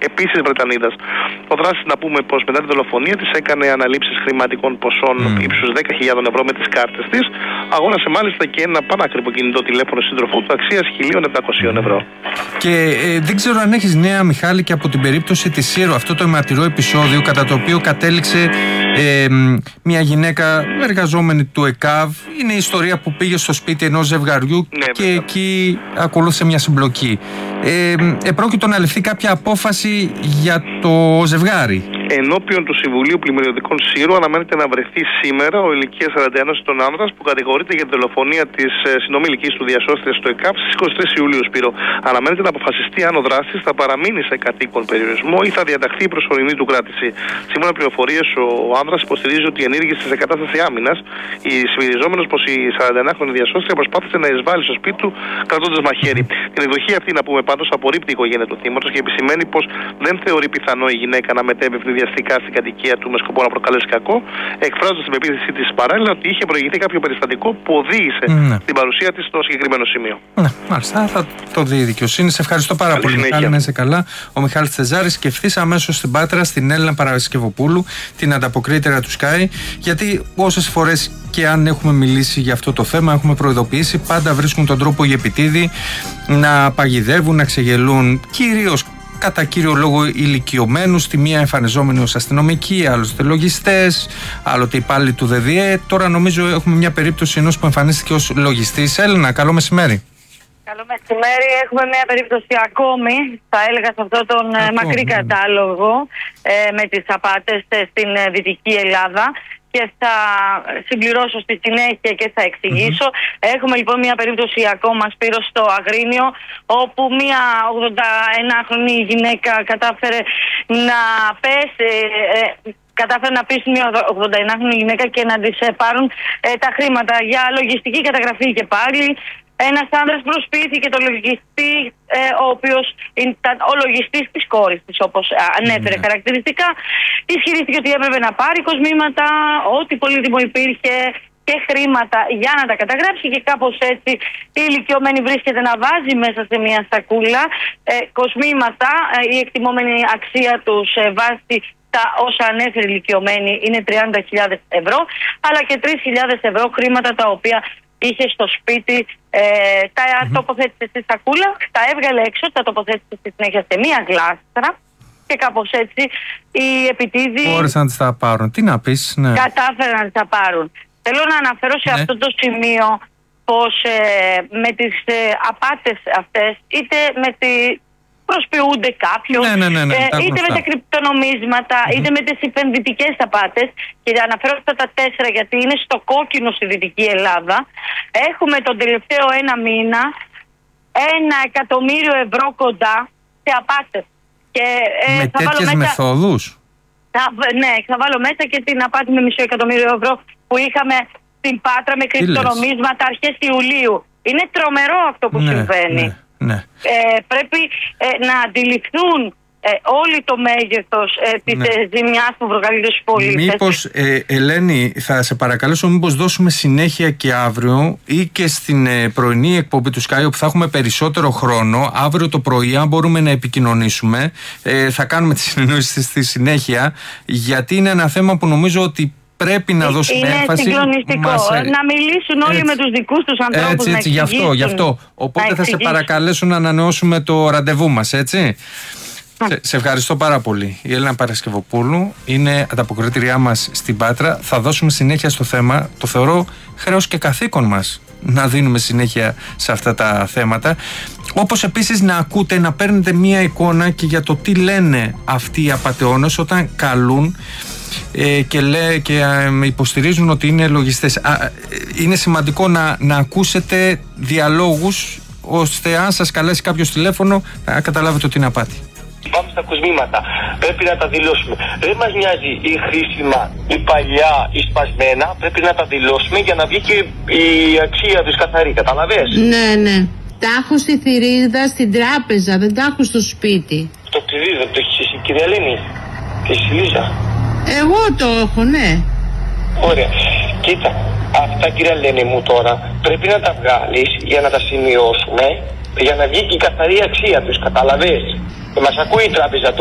επίσης Βρετανίδας. Ο δράστης, να πούμε πως μετά τη δολοφονία της έκανε αναλήψεις χρηματικών ποσών ύψους 10.000 ευρώ με τις κάρτες της. Αγόρασε μάλιστα και ένα πανάκριβο κινητό τηλέφωνο σύντροφού του αξίας 1.700 ευρώ. Και δεν ξέρω αν έχεις νέα, Μιχάλη, και από την περίπτωση της Σύρο, αυτό το αιματηρό επεισόδιο κατά το οποίο κατέληξε μια γυναίκα εργαζόμενη του ΕΚΑΒ. Είναι η ιστορία που πήγε στο σπίτι ενός ζευγαριού και εκεί ακολούθησε μια συμπλοκή. Επρόκειτο να ληφθεί κάποια απόφαση για το ζευγάρι. Ενώπιον του Συμβουλίου Πλημμυριωδικών Σύρου αναμένεται να βρεθεί σήμερα ο ηλικίας 41 ετών άνδρας που κατηγορείται για τη δολοφονία της συνομιλικής του διασώστριας στο ΕΚΑΒ στις 23 Ιουλίου, Σπύρο. Αναμένεται να αποφασιστεί αν ο δράστης θα παραμείνει σε κατοίκον περιορισμό ή θα διαταχθεί η προσωρινή του κράτηση. Σύμφωνα με πληροφορίες, ο άνδρας υποστηρίζει ότι ενήργησε σε κατάσταση άμυνας, ισχυριζόμενος πως η 41χρονη διασώστρια προσπάθησε να εισβάλλει στο σπίτι του κρατώντας μαχαίρι. Την εκδοχή αυτή, να πούμε πάντως, απορρίπτει η οικογένεια του θύματος και επισημαίνει πως δεν θεωρεί πιθανό η γυναίκα να μετέβει ευνηδιαστικά στην κατοικία του με σκοπό να προκαλέσει κακό, εκφράζοντας την πεποίθησή της παράλληλα ότι είχε προηγηθεί κάποιο περιστατικό που οδήγησε την παρουσία της στο συγκεκριμένο σημείο. Ναι, μάλιστα, θα το δει η δικαιοσύνη. Σε ευχαριστώ πάρα πολύ, Μιχάλη. Να είσαι καλά. Ο Μιχάλης Τσεζάρης, και ευθύς αμέσως στην Πάτρα, στην Έλληνα Παρασκευοπούλου, την ανταποκρίτρια του Sky. Γιατί όσες φορές και αν έχουμε μιλήσει για αυτό το θέμα, έχουμε προειδοποιήσει, πάντα βρίσκουν τον τρόπο οι επιτίδιοι να παγιδεύουν, να ξεγελούν, κυρίως κατά κύριο λόγο ηλικιωμένους, τη μία εμφανιζόμενοι ως αστυνομικοί, άλλοτε λογιστές, άλλοτε υπάλληλοι του ΔΔΕ. Τώρα νομίζω έχουμε μια περίπτωση ενός που εμφανίστηκε ως λογιστής. Έλληνα, καλό μεσημέρι. Καλό μεσημέρι. Έχουμε μια περίπτωση ακόμη, θα έλεγα, σε αυτόν τον μακρύ κατάλογο με τις απάτες στην Δυτική Ελλάδα. Και θα συμπληρώσω στη συνέχεια και θα εξηγήσω. Έχουμε λοιπόν μια περίπτωση ακόμα, Σπύρο, στο Αγρίνιο, όπου μια 81χρονη γυναίκα κατάφερε να πέσει. Κατάφερε να πείσει μια 81χρονη γυναίκα και να της πάρουν τα χρήματα για λογιστική καταγραφή και πάλι. Ένας άνδρας προσποιήθηκε το λογιστή, ο οποίος ήταν ο λογιστής της κόρης της, όπως ανέφερε χαρακτηριστικά. Ισχυρίστηκε ότι έπρεπε να πάρει κοσμήματα, ό,τι πολύτιμο υπήρχε και χρήματα για να τα καταγράψει, και κάπως έτσι η ηλικιωμένη βρίσκεται να βάζει μέσα σε μια σακούλα κοσμήματα. Η εκτιμόμενη αξία τους βάσει τα όσα ανέφερε η ηλικιωμένη είναι 30.000 ευρώ, αλλά και 3.000 ευρώ χρήματα τα οποία είχε στο σπίτι. Τα τοποθέτησε στη σακούλα, τα έβγαλε έξω, τα τοποθέτησε στη συνέχεια σε μία γλάστρα και κάπως έτσι οι επιτίδιοι μπόρεσαν να τις τα πάρουν. Τι να πεις, ναι. Κατάφεραν να τις τα πάρουν. Θέλω να αναφέρω σε αυτό το σημείο πως με τις απάτες αυτές, είτε με τη προσποιούνται κάποιον, είτε με τα κρυπτονομίσματα, είτε με τις επενδυτικές απάτες. Και αναφέρω αυτά τα 4 γιατί είναι στο κόκκινο στη Δυτική Ελλάδα. Έχουμε τον τελευταίο ένα μήνα 1.000.000 ευρώ κοντά σε απάτες. Και, με τέτοιες μεθόδους? Ναι, θα βάλω μέσα και την απάτη με 500.000 ευρώ που είχαμε στην Πάτρα με κρυπτονομίσματα αρχές Ιουλίου. Είναι τρομερό αυτό που συμβαίνει. Ναι. Πρέπει να αντιληφθούν όλοι το μέγεθος της ζημιάς που προκαλείται στους πολίτες. Μήπως, Ελένη, θα σε παρακαλέσω, μήπως δώσουμε συνέχεια και αύριο ή και στην πρωινή εκπομπή του Sky, όπου θα έχουμε περισσότερο χρόνο. Αύριο το πρωί, αν μπορούμε να επικοινωνήσουμε, θα κάνουμε τη συνεννόηση στη συνέχεια, γιατί είναι ένα θέμα που νομίζω ότι πρέπει να δώσουμε έμφαση. Είναι συγκλονιστικό. Να μιλήσουν όλοι με τους δικούς τους ανθρώπους. Έτσι, γι' αυτό. Οπότε θα σε παρακαλέσω να ανανεώσουμε το ραντεβού μας, έτσι. Σε ευχαριστώ πάρα πολύ. Η Έλληνα Παρασκευοπούλου είναι ανταποκριτήριά μας στην Πάτρα. Θα δώσουμε συνέχεια στο θέμα. Το θεωρώ χρέος και καθήκον μας να δίνουμε συνέχεια σε αυτά τα θέματα. Όπως επίσης να ακούτε, να παίρνετε μία εικόνα και για το τι λένε αυτοί οι απατεώνες όταν καλούν και υποστηρίζουν ότι είναι λογιστές. Είναι σημαντικό να ακούσετε διαλόγους, ώστε αν σας καλέσει κάποιος τηλέφωνο να καταλάβετε ότι είναι απάτη. Πάμε στα κοσμήματα. Πρέπει να τα δηλώσουμε. Δεν μας νοιάζει η χρήσιμα, η παλιά, η σπασμένα. Πρέπει να τα δηλώσουμε για να βγει και η αξία τους καθαρή. Καταλαβες? Ναι. Τα έχω στη θηρίδα στην τράπεζα. Δεν τα έχω στο σπίτι. Το θηρίδα το έχεις εσύ, κυρία Ελένη? Και εσύ, Λίζα? Εγώ το έχω, ναι. Ωραία. Κοίτα, αυτά, κυρία Ελένη μου, τώρα πρέπει να τα βγάλεις για να τα σημειώσουμε, για να βγει και η καθαρή αξία τους. Καταλαβες? Μας ακούει η τράπεζα